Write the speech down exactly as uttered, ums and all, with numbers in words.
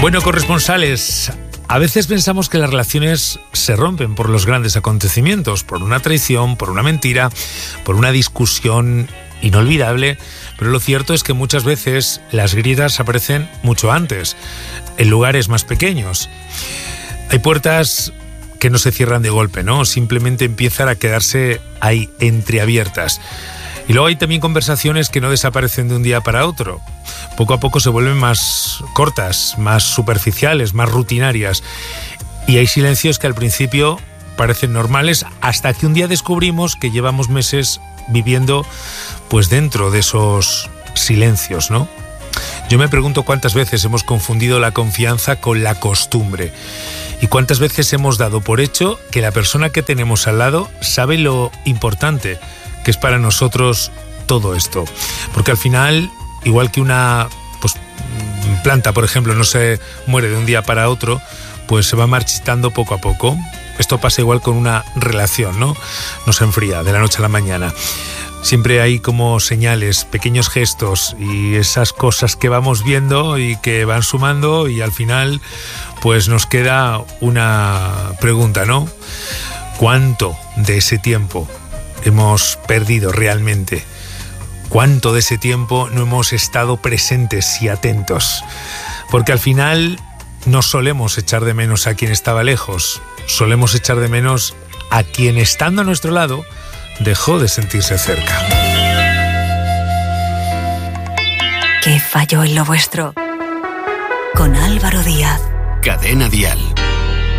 Bueno, corresponsales, a veces pensamos que las relaciones se rompen por los grandes acontecimientos, por una traición, por una mentira, por una discusión inolvidable, pero lo cierto es que muchas veces las grietas aparecen mucho antes, en lugares más pequeños. Hay puertas que no se cierran de golpe, ¿no? Simplemente empiezan a quedarse ahí entreabiertas. Y luego hay también conversaciones que no desaparecen de un día para otro. Poco a poco se vuelven más cortas, más superficiales, más rutinarias. Y hay silencios que al principio parecen normales hasta que un día descubrimos que llevamos meses viviendo pues dentro de esos silencios, ¿no? Yo me pregunto cuántas veces hemos confundido la confianza con la costumbre y cuántas veces hemos dado por hecho que la persona que tenemos al lado sabe lo importante que es para nosotros todo esto. Porque al final, igual que una pues, planta, por ejemplo, no se muere de un día para otro, pues se va marchitando poco a poco. Esto pasa igual con una relación, ¿no? No se enfría de la noche a la mañana. Siempre hay como señales, pequeños gestos y esas cosas que vamos viendo y que van sumando y al final pues nos queda una pregunta, ¿no? ¿Cuánto de ese tiempo hemos perdido realmente? ¿Cuánto de ese tiempo no hemos estado presentes y atentos? Porque al final no solemos echar de menos a quien estaba lejos, solemos echar de menos a quien estando a nuestro lado dejó de sentirse cerca. ¿Qué falló en lo vuestro? Con Álvaro Díaz. Cadena Dial.